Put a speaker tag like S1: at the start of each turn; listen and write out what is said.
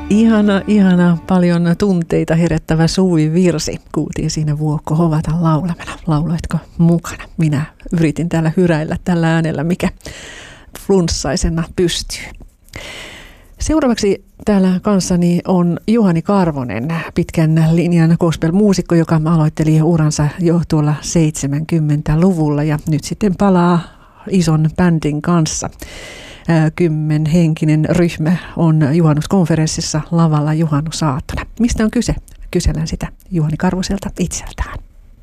S1: Ihana, paljon tunteita herättävä suvivirsi. Kuultiin siinä Vuokko Hovatan laulamana. Lauloitko mukana? Minä yritin täällä hyräillä tällä äänellä, mikä flunssaisena pystyy. Seuraavaksi täällä kanssani on Juhani Karvonen, pitkän linjan gospel-muusikko, joka aloitteli uransa jo tuolla 70-luvulla ja nyt sitten palaa ison bändin kanssa. 10-henkinen ryhmä on juhannuskonferenssissa lavalla juhannusaattona. Mistä on kyse? Kysellään sitä Juhani Karvoselta itseltään.